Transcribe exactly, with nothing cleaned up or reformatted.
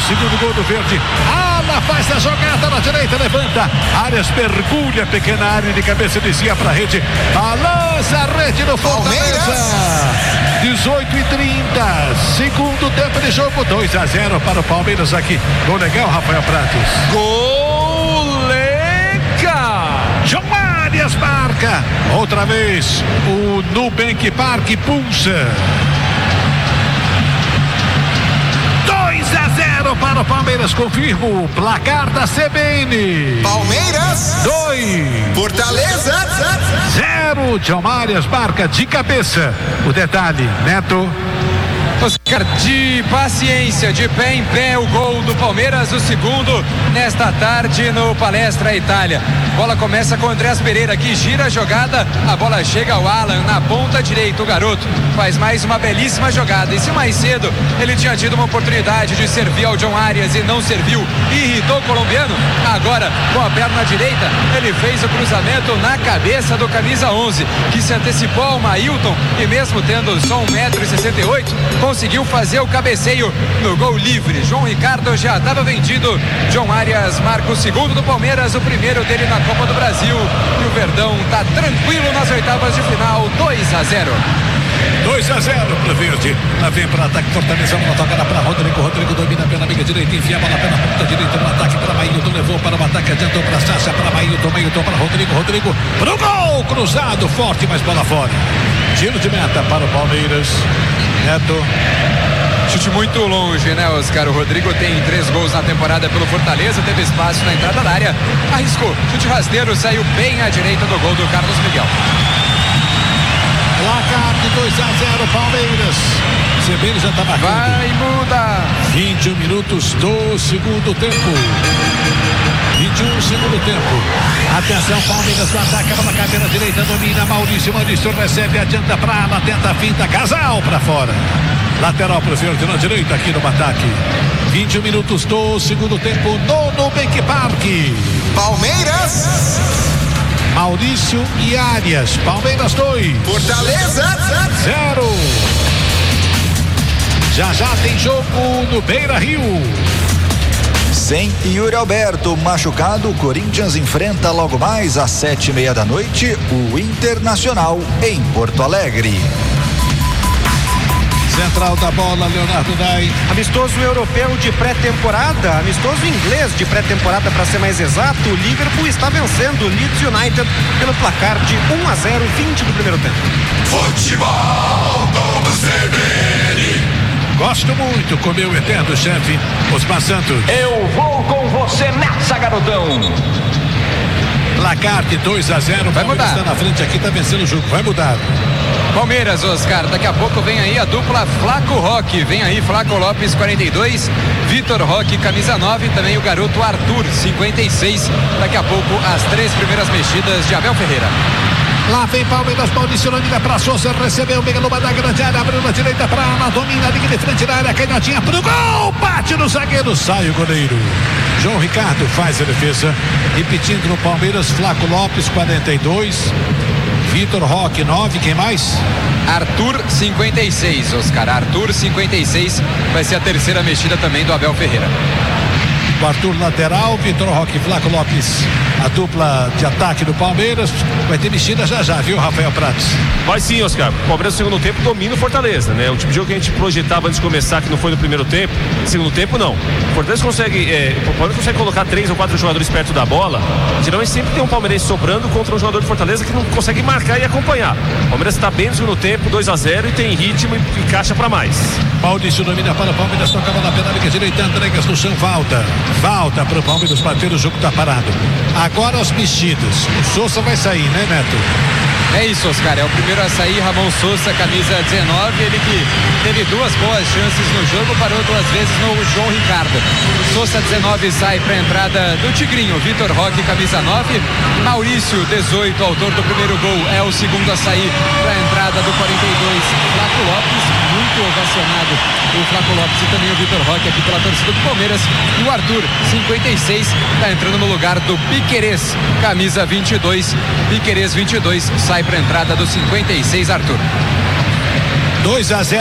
segundo gol do Verde. Ala faz a jogada na direita, levanta. Arias mergulha, pequena área de cabeça, descia pra rede. Balança a rede no Fortaleza. dezoito e trinta, segundo tempo de jogo, dois a zero para o Palmeiras aqui. Gol legal, Rafael Pratos. Gol legal. João Arias marca. Outra vez, o Nubank Park pulsa. dois a zero para o Palmeiras, confirmo o placar da C B N. Palmeiras dois, Fortaleza zero. João Arias marca de cabeça. O detalhe, Neto. Oscar, de paciência, de pé em pé, o gol do Palmeiras, o segundo nesta tarde no Palestra Itália. Bola começa com o Andrés Pereira, que gira a jogada, a bola chega ao Alan na ponta direita. O garoto faz mais uma belíssima jogada, e se mais cedo ele tinha tido uma oportunidade de servir ao João Arias e não serviu, irritou o colombiano, agora com a perna direita ele fez o cruzamento na cabeça do camisa onze, que se antecipou ao Mailton e mesmo tendo só um metro e sessenta e oito, conseguiu fazer o cabeceio no gol livre. João Ricardo já estava vendido. João Arias marca o segundo do Palmeiras, o primeiro dele na Copa do Brasil, e o Verdão está tranquilo nas oitavas de final. Dois a zero. dois a zero para o Verde. Lá vem para ataque, Fortaleza, uma tocada para Rodrigo. Rodrigo domina pela amiga direita, enfia a bola pela ponta direita no ataque para Mailton, levou para o ataque, adiantou para Sacha, para Mailton, Mailton para Rodrigo, Rodrigo para o gol, cruzado, forte, mas bola fora. Tiro de meta para o Palmeiras. Neto. Chute muito longe, né, Oscar? O Rodrigo tem três gols na temporada pelo Fortaleza, teve espaço na entrada da área, arriscou, chute rasteiro, saiu bem à direita do gol do Carlos Miguel. Placar de dois a zero, Palmeiras. C B N já está marcando. Vai mudar. vinte e um minutos do segundo tempo. vinte e um segundo tempo. Atenção, Palmeiras no ataque, a cabeça direita, domina Maurício. Maurício recebe, adianta pra ala, tenta a finta, casal pra fora. Lateral pro Verde na direita aqui no ataque. vinte e um minutos do segundo tempo no Nubank Park. Palmeiras, Maurício e Arias. Palmeiras dois, Fortaleza zero. Já já tem jogo no Beira-Rio. Sem Yuri Alberto machucado, o Corinthians enfrenta logo mais às sete e meia da noite o Internacional em Porto Alegre. Central da bola, Leonardo Nai. Amistoso europeu de pré-temporada, amistoso inglês de pré-temporada para ser mais exato. O Liverpool está vencendo o Leeds United pelo placar de um a zero, vinte do primeiro tempo. Futebol do C B N. Gosto muito com meu eterno chefe, Osmar Santos. Eu vou com você nessa, garotão. Placar de dois a zero, vai mudar. Está na frente aqui, está vencendo o jogo, vai mudar. Palmeiras, Oscar, daqui a pouco vem aí a dupla Flaco Roque, vem aí Flaco Lopes, quarenta e dois, Vitor Roque, camisa nove, também o garoto Arthur, cinquenta e seis, daqui a pouco as três primeiras mexidas de Abel Ferreira. Lá vem Palmeiras, Maurício domina para Souza, recebeu, pega no da grande área, abriu na direita para Ana, domina, liga de frente na área, canhotinha pro gol, bate no zagueiro, sai o goleiro. João Ricardo faz a defesa, repetindo no Palmeiras, Flaco Lopes, quarenta e dois, Vitor Roque, nove, quem mais? Arthur, cinquenta e seis, Oscar, Arthur, cinquenta e seis, vai ser a terceira mexida também do Abel Ferreira. O Arthur lateral, Vitor Roque, Flaco Lopes, a dupla de ataque do Palmeiras. Vai ter mexida já já, viu, Rafael Pratos? Vai sim, Oscar. O Palmeiras no segundo tempo domina o Fortaleza, né? O tipo de jogo que a gente projetava antes de começar, que não foi no primeiro tempo, segundo tempo não. O Fortaleza consegue, é, o Palmeiras consegue colocar três ou quatro jogadores perto da bola. Geralmente sempre tem um palmeirense sobrando contra um jogador de Fortaleza que não consegue marcar e acompanhar. O Palmeiras está bem no segundo tempo, dois a zero, e tem ritmo e, e caixa para mais. Maurício domina para o Palmeiras, toca a bola pela amiga direita, entregas no chão, falta. Falta para o Palmeiras bater, o jogo está parado. Agora as mexidas. O Souza vai sair, né, Neto? É isso, Oscar, é o primeiro a sair, Ramon Souza, camisa dezenove, ele que teve duas boas chances no jogo, parou duas vezes no João Ricardo. Souza, dezenove, sai para a entrada do Tigrinho, Vitor Roque, camisa nove, Maurício, dezoito, autor do primeiro gol, é o segundo a sair para a entrada do quarenta e dois, Flaco Lopes, muito ovacionado o Flaco Lopes e também o Vitor Roque aqui pela torcida do Palmeiras, e o Arthur, cinquenta e seis, está entrando no lugar do Piquerez, camisa vinte e dois, Piquerez vinte e dois, sai para a entrada do cinquenta e seis, Arthur. dois a zero.